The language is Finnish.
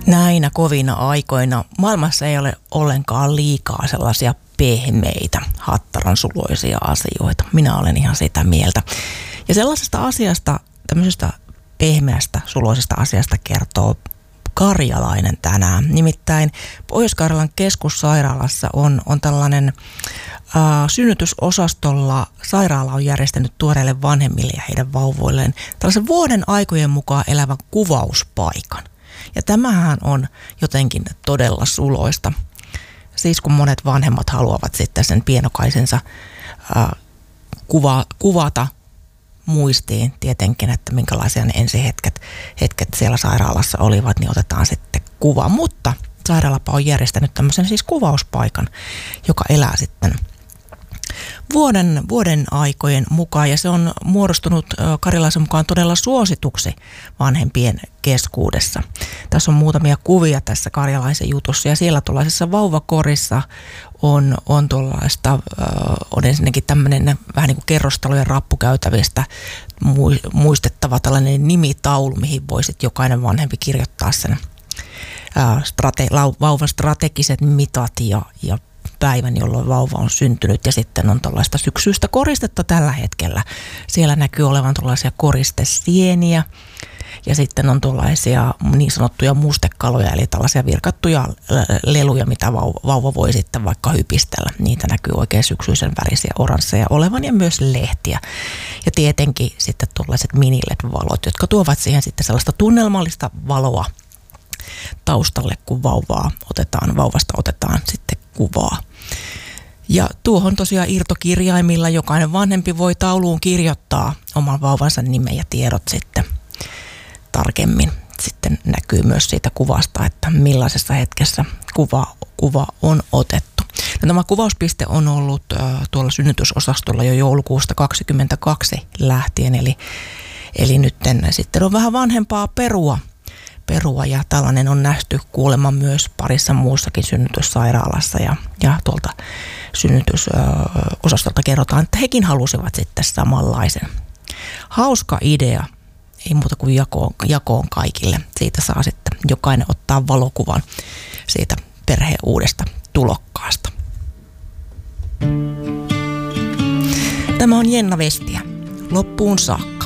Näinä kovina aikoina maailmassa ei ole ollenkaan liikaa sellaisia pehmeitä, hattaran suloisia asioita. Minä olen ihan sitä mieltä. Ja sellaisesta asiasta, tämmöisestä pehmeästä, suloisesta asiasta kertoo karjalainen tänään. Nimittäin Pohjois-Karjalan keskussairaalassa on tällainen synnytysosastolla sairaala on järjestänyt tuoreille vanhemmille ja heidän vauvoilleen tällaisen vuoden aikojen mukaan elävän kuvauspaikan. Ja tämähän on jotenkin todella suloista. Siis kun monet vanhemmat haluavat sitten sen pienokaisensa kuvata muistiin tietenkin, että minkälaisia ne ensihetket siellä sairaalassa olivat, niin otetaan sitten kuva. Mutta sairaalapa on järjestänyt tämmöisen siis kuvauspaikan, joka elää sitten vuoden aikojen mukaan, ja se on muodostunut karjalaisen mukaan todella suosituksi vanhempien keskuudessa. Tässä on muutamia kuvia tässä karjalaisen jutussa, ja siellä tuollaisessa vauvakorissa on tuollaista, on ensinnäkin tämmöinen vähän niin kuin kerrostalojen rappukäytävistä muistettava tällainen nimitaulu, mihin voisit jokainen vanhempi kirjoittaa sen vauvan strategiset mitat ja päivän, jolloin vauva on syntynyt, ja sitten on tuollaista syksyistä koristetta tällä hetkellä. Siellä näkyy olevan tuollaisia koristesieniä, ja sitten on tuollaisia niin sanottuja mustekaloja, eli tällaisia virkattuja leluja, mitä vauva voi sitten vaikka hypistellä. Niitä näkyy oikein syksyisen värisiä oransseja olevan, ja myös lehtiä. Ja tietenkin sitten tuollaiset mini-LED-valot, jotka tuovat siihen sitten sellaista tunnelmallista valoa taustalle, kun vauvasta otetaan sitten kuvaa. Ja tuohon tosiaan irtokirjaimilla jokainen vanhempi voi tauluun kirjoittaa oman vauvansa nimen ja tiedot sitten tarkemmin. Sitten näkyy myös siitä kuvasta, että millaisessa hetkessä kuva on otettu. No, tämä kuvauspiste on ollut tuolla synnytysosastolla jo joulukuusta 2022 lähtien, eli nyt sitten on vähän vanhempaa perua, ja tällainen on nähty kuulemma myös parissa muussakin synnytyssairaalassa, ja tuolta synnytysosastolta kerrotaan, että hekin halusivat sitten samanlaisen. Hauska idea, ei muuta kuin jakoon kaikille. Siitä saa sitten jokainen ottaa valokuvan siitä perheen uudesta tulokkaasta. Tämä on Jenna Vestiä. Loppuun saakka.